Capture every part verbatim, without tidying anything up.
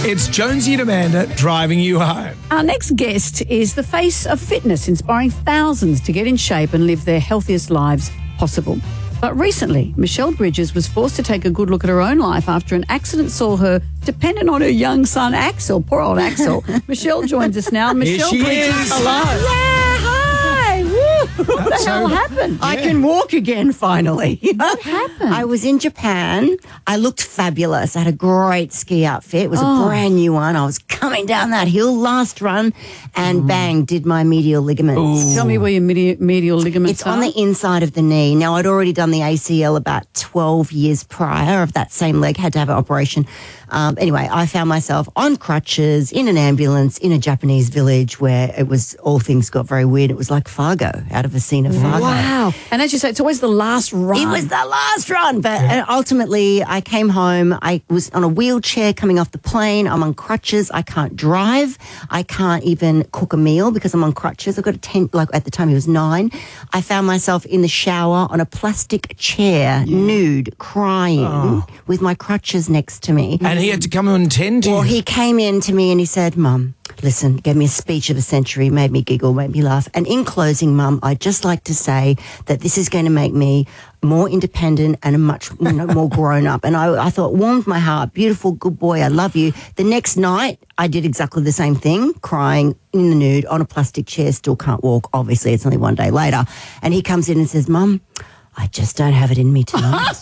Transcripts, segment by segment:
It's Jonesy and Amanda driving you home. Our next guest is the face of fitness, inspiring thousands to get in shape and live their healthiest lives possible. But recently, Michelle Bridges was forced to take a good look at her own life after an accident saw her dependent on her young son, Axel. Poor old Axel. Michelle joins us now. Michelle she Bridges, is. hello. Yeah, hi. Woo. What the So- hell happened? I can walk again finally. What happened? I was in Japan. I looked fabulous. I had a great ski outfit. It was Oh. a brand new one. I was coming down that hill last run and bang, did my medial ligaments. Tell me where your medi- medial ligaments It's on are. the inside of the knee. Now, I'd already done the A C L about twelve years prior of that same leg, had to have an operation. Um, anyway, I found myself on crutches in an ambulance in a Japanese village where it was, all things got very weird. It was like Fargo, out of a scene of Fargo. Wow. And as you say, it's always the last run. It was the last run, but uh, ultimately I came home. I was on a wheelchair coming off the plane. I'm on crutches. I can't drive. I can't even cook a meal because I'm on crutches. I've got a ten, like at the time he was nine. I found myself in the shower on a plastic chair, nude, crying with my crutches next to me. And he had to come and tend to Well, you. he came in to me and he said, Mum, listen, gave me a speech of the century, made me giggle, made me laugh. And in closing, Mum, I'd just like to say that this is going to make me more independent and a much you know, more grown up. And I, I thought, warmed my heart, beautiful, good boy, I love you. The next night, I did exactly the same thing, crying in the nude on a plastic chair, still can't walk. Obviously, it's only one day later. And he comes in and says, Mum, I just don't have it in me tonight.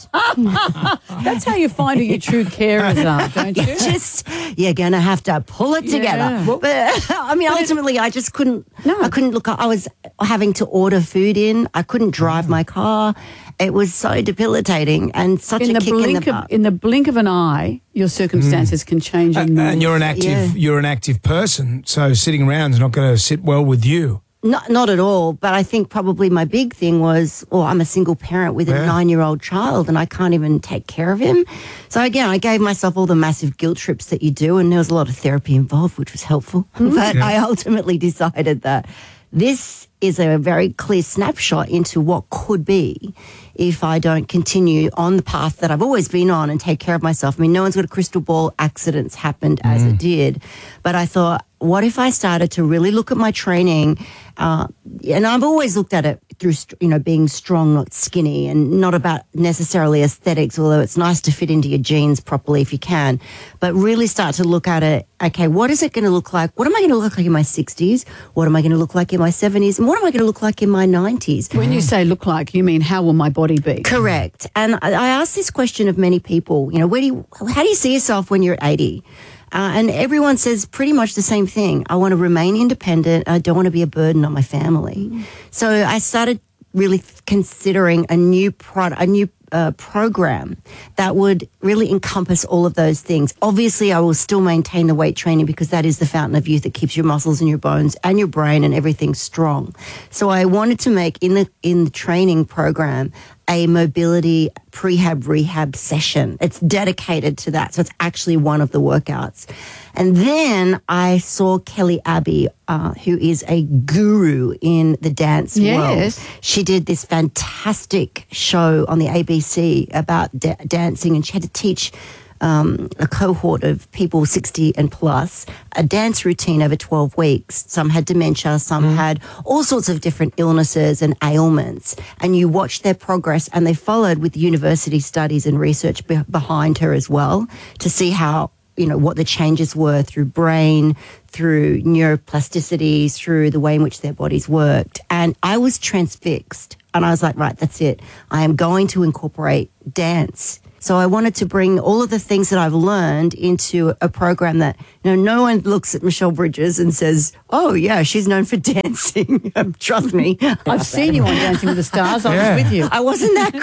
That's how you find who your true carers are, don't you? Just you're gonna have to pull it together. Yeah. Well- But I mean, ultimately, I just couldn't. No. I couldn't look. I was having to order food in. I couldn't drive my car. It was so debilitating and such in a the kick in blink the of butt. in the blink of an eye, your circumstances can change. Uh, in the- and you're an active, Yeah. you're an active person, so sitting around is not going to sit well with you. Not, not at all. But I think probably my big thing was, well, I'm a single parent with a Yeah. nine-year-old child and I can't even take care of him. So again, I gave myself all the massive guilt trips that you do, and there was a lot of therapy involved, which was helpful. But I ultimately decided that this is a very clear snapshot into what could be if I don't continue on the path that I've always been on and take care of myself. I mean, no one's got a crystal ball. Accidents happened as it did. But I thought, what if I started to really look at my training? Uh, and I've always looked at it through, you know, being strong, not skinny, and not about necessarily aesthetics, although it's nice to fit into your jeans properly if you can. But really start to look at it, okay, what is it going to look like? What am I going to look like in my sixties? What am I going to look like in my seventies? And what am I going to look like in my nineties? when you say look like, you mean how will my body be? Correct. And I, I ask this question of many people, you know, where do you, how do you see yourself when you're at eighty? Uh, and everyone says pretty much the same thing. I want to remain independent. I don't want to be a burden on my family. Mm. So I started really th- considering a new product, a new uh, program that would really encompass all of those things. Obviously, I will still maintain the weight training because that is the fountain of youth that keeps your muscles and your bones and your brain and everything strong. So I wanted to make in the in the training program a mobility prehab rehab session. It's dedicated to that. So it's actually one of the workouts. And then I saw Kelly Abbey, uh, who is a guru in the dance Yes. world. She did this fantastic show on the A B C about da- dancing, and she had to teach Um, a cohort of people sixty and plus, a dance routine over twelve weeks. Some had dementia, some had all sorts of different illnesses and ailments. And you watched their progress, and they followed with university studies and research be- behind her as well to see how, you know, what the changes were through brain, through neuroplasticity, through the way in which their bodies worked. And I was transfixed. And I was like, right, that's it. I am going to incorporate dance. So I wanted to bring all of the things that I've learned into a program that, you know, no one looks at Michelle Bridges and says, oh, yeah, she's known for dancing. Trust me. I've seen you on Dancing with the Stars. I Yeah. was with you. I wasn't that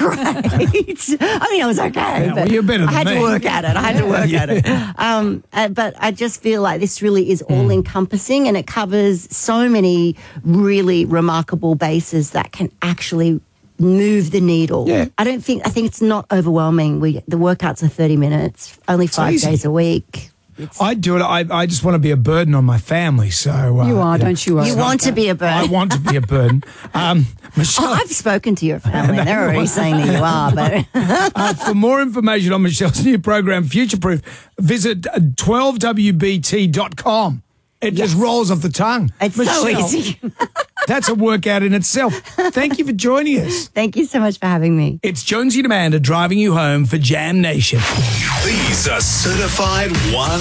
great. I mean, I was okay. Yeah, but well, you're better I than had me. to work at it. I had to work Yeah. at it. Um, uh, but I just feel like this really is all encompassing, and it covers so many really remarkable bases that can actually move the needle. Yeah. I don't think, I think it's not overwhelming. We, the workouts are thirty minutes, only five easy. days a week. I do it. I, I just want to be a burden on my family. So uh, You are, yeah. don't you? You want to be a bird. I want to be a burden. Um, Michelle, Oh, I've spoken to your family. They're already saying that you are, but uh, for more information on Michelle's new program, Future Proof, visit twelve W B T dot com. It Yes. just rolls off the tongue. it's Michelle, so easy. That's a workout in itself. Thank you for joining us. Thank you so much for having me. It's Jonesy and Amanda driving you home for Jam Nation. These are certified one